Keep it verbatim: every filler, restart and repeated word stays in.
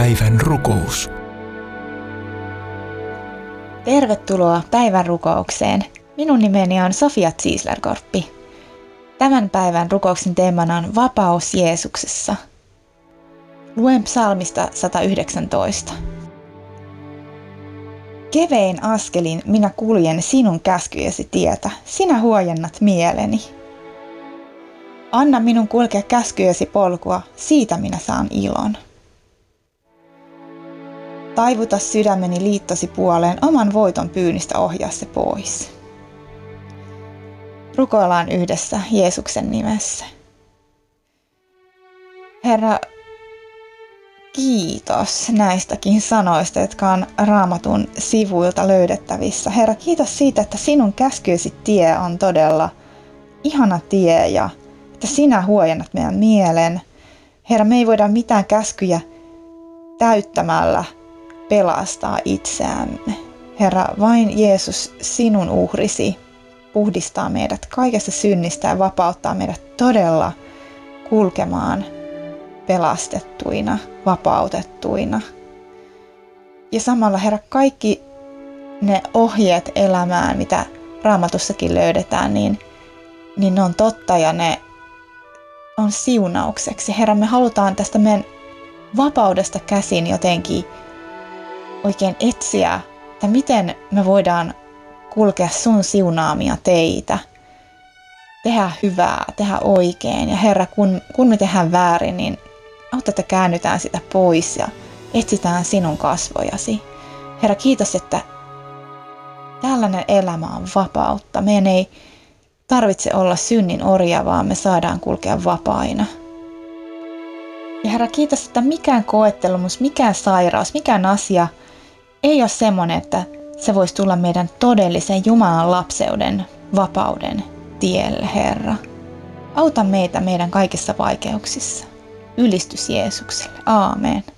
Päivän rukous. Tervetuloa päivän rukoukseen. Minun nimeni on Sofia Ziesler-Korppi. Tämän päivän rukouksen teemana on vapaus Jeesuksessa. Luen psalmista sata yhdeksäntoista. Kevein askelin minä kuljen sinun käskyjesi tietä, sinä huojennat mieleni. Anna minun kulkea käskyjesi polkua, siitä minä saan ilon. Taivuta sydämeni liittosi puoleen, oman voiton pyynnistä ohjaa se pois. Rukoillaan yhdessä Jeesuksen nimessä. Herra, kiitos näistäkin sanoista, jotka on Raamatun sivuilta löydettävissä. Herra, kiitos siitä, että sinun käskyesi tie on todella ihana tie ja että sinä huojennat meidän mielen. Herra, me ei voida mitään käskyjä täyttämällä pelastaa itseämme. Herra, vain Jeesus, sinun uhrisi, puhdistaa meidät kaikesta synnistä ja vapauttaa meidät todella kulkemaan pelastettuina, vapautettuina. Ja samalla, Herra, kaikki ne ohjeet elämään, mitä Raamatussakin löydetään, niin, niin ne on totta ja ne on siunaukseksi. Herra, me halutaan tästä meidän vapaudesta käsin jotenkin oikein etsiä, että miten me voidaan kulkea sun siunaamia teitä, tehdä hyvää, tehdä oikein. Ja Herra, kun, kun me tehdään väärin, niin auta, että käännytään sitä pois ja etsitään sinun kasvojasi. Herra, kiitos, että tällainen elämä on vapautta. Meidän ei tarvitse olla synnin orja, vaan me saadaan kulkea vapaina. Ja Herra, kiitos, että mikään koettelumus, mikään sairaus, mikään asia ei ole semmoinen, että se voisi tulla meidän todellisen Jumalan lapseuden, vapauden tielle, Herra. Auta meitä meidän kaikissa vaikeuksissa. Ylistys Jeesukselle. Aamen.